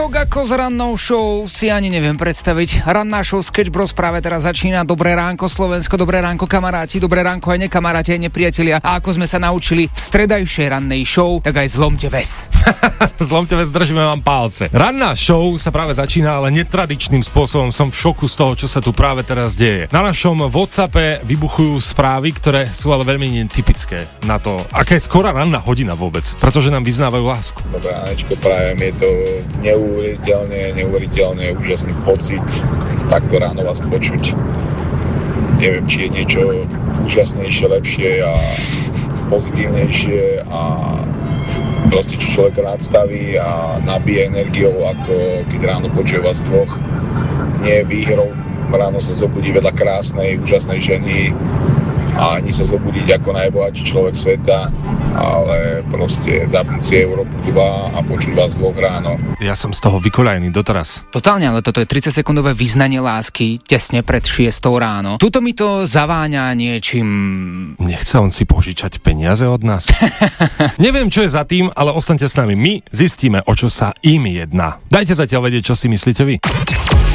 Ako s rannou show si ani neviem predstaviť. Ranná show Sketch Bros práve teraz začína. Dobré ránko Slovensko, dobré ránko kamaráti, dobré ránko aj nekamaráti, aj nepriatelia. A ako sme sa naučili v stredajšej rannej show, tak aj zlomte ves. Zlomte ves, držíme vám palce. Ranná show sa práve začína, ale netradičným spôsobom. Som v šoku z toho, čo sa tu práve teraz deje. Na našom WhatsAppe vybuchujú správy, ktoré sú ale veľmi netypické na to, aká je skorá ranná hodina vôbec, pretože nám vyznávajú lásku. Dobré ránečko prajem, je to neuveriteľne úžasný pocit takto ráno vás počuť. Neviem, či je niečo úžasnejšie, lepšie a pozitívnejšie a proste čo človeka nadstaví a nabíja energiou, ako keď ráno počuje vás dvoch. Nie je výhrou ráno sa zobudí vedľa krásnej, úžasnej ženy a ani sa zobudiť ako najbohatší človek sveta, ale proste zapnúť si Európu 2 a počuť vás dvoch ráno. Ja som z toho vykoľajný doteraz. Totálne, ale toto je 30-sekundové vyznanie lásky tesne pred 6 ráno. Tuto mi to zaváňa niečím... Nechce on si požičať peniaze od nás? Neviem, čo je za tým, ale ostaňte s nami. My zistíme, o čo sa im jedná. Dajte zatiaľ vedieť, čo si myslíte vy.